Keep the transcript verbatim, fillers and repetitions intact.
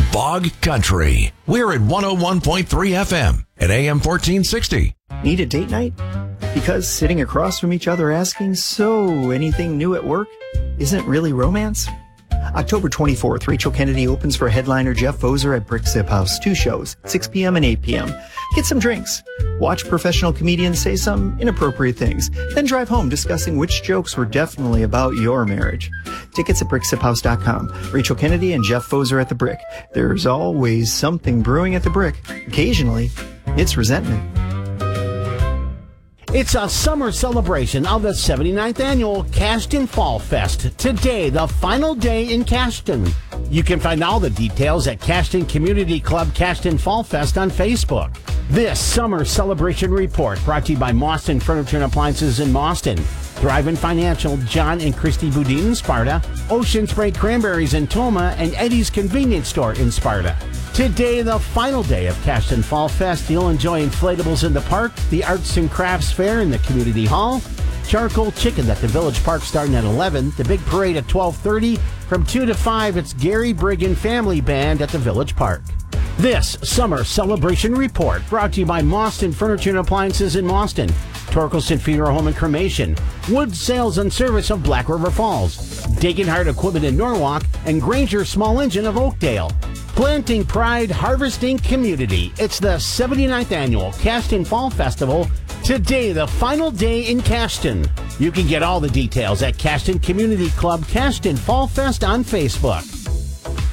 Bog Country. We're at one oh one point three F M at A M fourteen sixty. Need a date night? Because sitting across from each other asking, so anything new at work, isn't really romance? October twenty-fourth, Rachel Kennedy opens for headliner Jeff Foser at Brick Zip House. Two shows, six p.m. and eight p.m. Get some drinks. Watch professional comedians say some inappropriate things. Then drive home discussing which jokes were definitely about your marriage. Tickets at brick zip house dot com. Rachel Kennedy and Jeff Foser at the Brick. There's always something brewing at the Brick. Occasionally, it's resentment. It's a summer celebration of the seventy-ninth Annual Cashton Fall Fest. Today, the final day in Cashton. You can find all the details at Cashton Community Club Cashton Fall Fest on Facebook. This summer celebration report brought to you by Mauston Furniture and Appliances in Mauston, Thrive Financial, John and Christy Boudin in Sparta, Ocean Spray Cranberries in Toma, and Eddie's Convenience Store in Sparta. Today, the final day of Cashton Fall Fest. You'll enjoy inflatables in the park, the Arts and Crafts Fair in the Community Hall, charcoal chicken at the Village Park starting at eleven, the big parade at twelve thirty. From two to five, it's Gary Briggan Family Band at the Village Park. This summer celebration report brought to you by Mauston Furniture and Appliances in Mauston, Torkelson Funeral Home and Cremation, Wood Sales and Service of Black River Falls, Dagenhart Equipment in Norwalk, and Granger Small Engine of Oakdale. Planting pride, harvesting community. It's the seventy-ninth Annual Cashton Fall Festival. Today, the final day in Cashton. You can get all the details at Cashton Community Club Cashton Fall Fest on Facebook.